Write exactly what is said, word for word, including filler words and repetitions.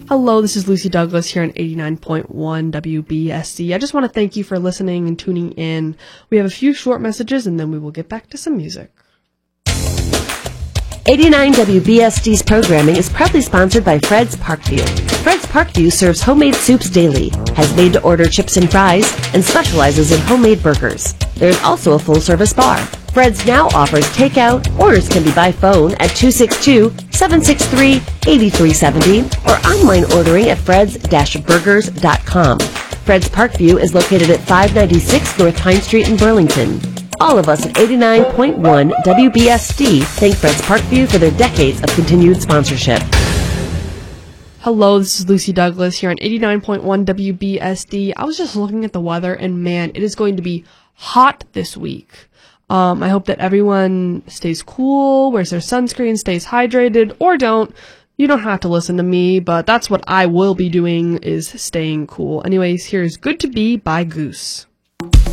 Hello, this is Lucy Douglas here on eighty-nine point one W B S D. I just want to thank you for listening and tuning in. We have a few short messages and then we will get back to some music. eighty-nine W B S D's programming is proudly sponsored by Fred's Parkview. Fred's Parkview serves homemade soups daily, has made-to-order chips and fries, and specializes in homemade burgers. There is also a full-service bar. Fred's now offers takeout. Orders can be by phone at two six two, seven six three, eight three seven zero or online ordering at freds dash burgers dot com. Fred's Parkview is located at five ninety-six North Pine Street in Burlington. All of us at eighty-nine point one W B S D thank Fred's Parkview for their decades of continued sponsorship. Hello, this is Lucy Douglas here on eighty-nine point one W B S D. I was just looking at the weather and man, it is going to be hot this week. Um, I hope that everyone stays cool, wears their sunscreen, stays hydrated, or don't. You don't have to listen to me, but that's what I will be doing, is staying cool. Anyways, here's Good to Be by Goose.